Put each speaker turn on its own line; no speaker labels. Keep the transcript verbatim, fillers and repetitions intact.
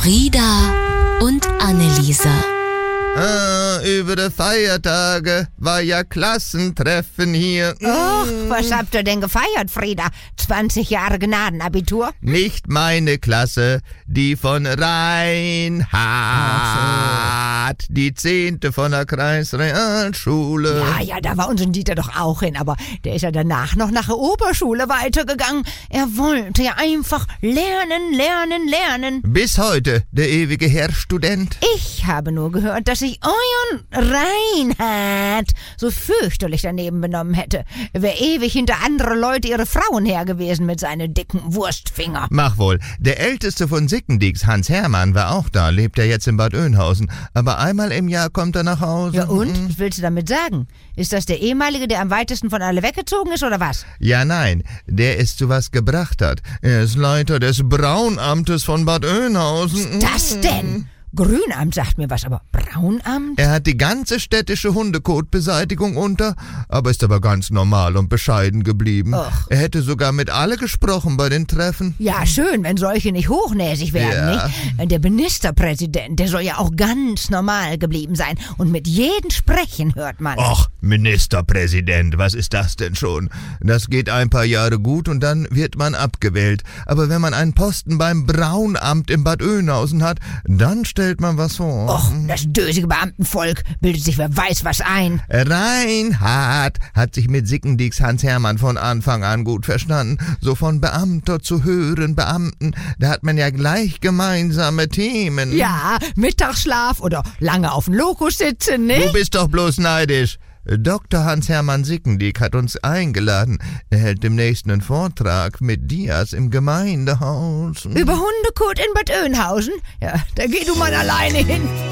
Frieda und Anneliese.
Ah, über die Feiertage war ja Klassentreffen hier.
Och, was habt ihr denn gefeiert, Frieda? zwanzig Jahre Gnadenabitur?
Nicht meine Klasse, die von Reinhard, die zehnte von der Kreisrealschule.
Ja, ja, da war unser Dieter doch auch hin, aber der ist ja danach noch nach der Oberschule weitergegangen. Er wollte ja einfach lernen, lernen, lernen.
Bis heute, der ewige Herr Student.
Ich habe nur gehört, dass sich euren Reinhard so fürchterlich daneben benommen hätte. Er wäre ewig hinter andere Leute ihre Frauen her gewesen mit seinen dicken Wurstfinger.
Mach wohl, der älteste von Sickendieks, Hans Hermann, war auch da, lebt ja jetzt in Bad Oeynhausen. Aber einmal im Jahr kommt er nach Hause.
Ja und? Was willst du damit sagen? Ist das der ehemalige, der am weitesten von alle weggezogen ist, oder was?
Ja, nein, der es zu was gebracht hat. Er ist Leiter des Braunamtes von Bad Oeynhausen.
Was das denn? Grünamt sagt mir was, aber Braunamt?
Er hat die ganze städtische Hundekotbeseitigung unter, aber ist aber ganz normal und bescheiden geblieben.
Och.
Er hätte sogar mit alle gesprochen bei den Treffen.
Ja, schön, wenn solche nicht hochnäsig werden,
Ja.
nicht? Der Ministerpräsident, der soll ja auch ganz normal geblieben sein. Und mit jedem sprechen hört man.
Och, Ministerpräsident, was ist das denn schon? Das geht ein paar Jahre gut und dann wird man abgewählt. Aber wenn man einen Posten beim Braunamt in Bad Oeynhausen hat, dann stellt man was vor.
Och, das dösige Beamtenvolk bildet sich wer weiß was ein.
Reinhard hat sich mit Sickendieks Hans Hermann von Anfang an gut verstanden. So von Beamter zu höheren Beamten, da hat man ja gleich gemeinsame Themen.
Ja, Mittagsschlaf oder lange auf dem Lokus sitzen, ne?
Du bist doch bloß neidisch. Doktor Hans-Hermann Sickendiek hat uns eingeladen. Er hält demnächst einen Vortrag mit Dias im Gemeindehaus.
Über Hundekot in Bad Oeynhausen? Ja, da geh du mal alleine hin.